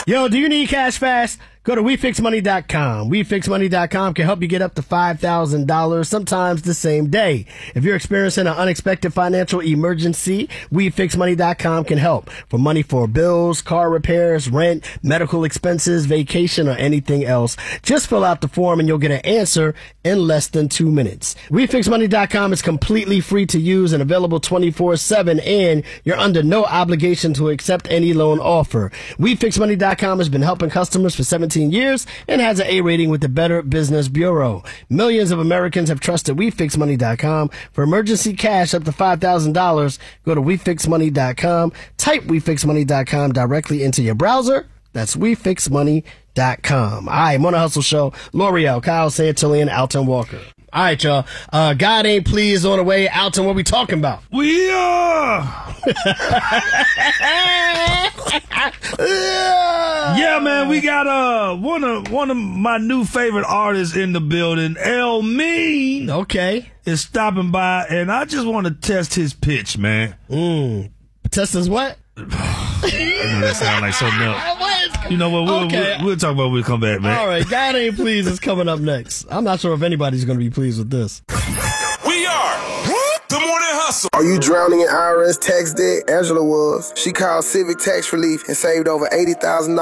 Yo, do you need cash fast? Go to WeFixMoney.com. WeFixMoney.com can help you get up to $5,000, sometimes the same day. If you're experiencing an unexpected financial emergency, WeFixMoney.com can help. For money for bills, car repairs, rent, medical expenses, vacation, or anything else, just fill out the form and you'll get an answer in less than 2 minutes. WeFixMoney.com is completely free to use and available 24/7, and you're under no obligation to accept any loan offer. WeFixMoney.com has been helping customers for 17 years and has an A rating with the Better Business Bureau. Millions of Americans have trusted WeFixMoney.com for emergency cash up to $5,000. Go to WeFixMoney.com. Type WeFixMoney.com directly into your browser. That's WeFixMoney.com. All right, Mona Hustle Show. L'Oreal, Kyle Santillan, Alton Walker. All right, y'all. God ain't pleased on the way. Alton, what we talking about? We are. Yeah, man, we got one of my new favorite artists in the building, El Mean. Okay. Is stopping by, and I just want to test his pitch, man. Test his what? I know that sounds like something else. You know what? We'll talk about it when we come back, man. All right, God ain't pleased is coming up next. I'm not sure if anybody's going to be pleased with this. We are the Morning Hustle. Are you drowning in IRS tax debt? Angela was. She called Civic Tax Relief and saved over $80,000.